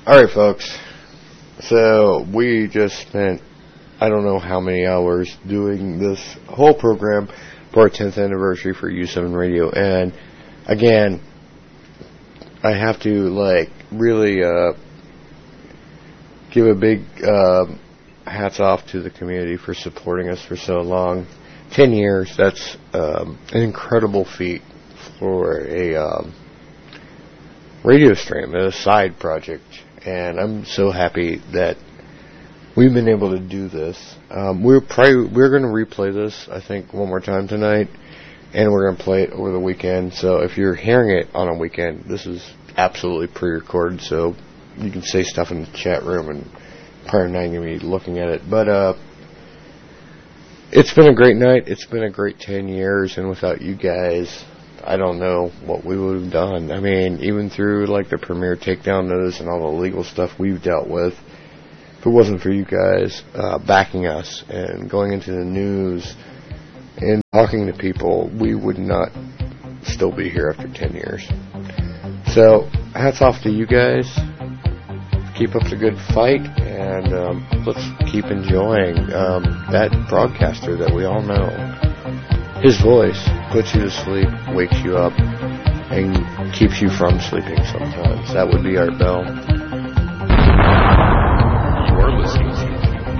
Alright, folks. So, we just spent, I don't know how many hours doing this whole program for our 10th anniversary for U7 Radio. And, again, I have to, really give a big hats off to the community for supporting us for so long. 10 years, that's an incredible feat for a radio stream, a side project. And I'm so happy that we've been able to do this. We're going to replay this, I think, one more time tonight, and we're going to play it over the weekend. So if you're hearing it on a weekend, this is absolutely pre-recorded, so you can say stuff in the chat room and probably not going to be looking at it. But it's been a great night. It's been a great 10 years, and without you guys, I don't know what we would have done. I mean, even through the Premier takedown notice and all the legal stuff we've dealt with, if it wasn't for you guys backing us and going into the news and talking to people, we would not still be here after 10 years. So, hats off to you guys. Keep up the good fight, and let's keep enjoying that broadcaster that we all know. His voice puts you to sleep, wakes you up, and keeps you from sleeping sometimes. That would be Art Bell.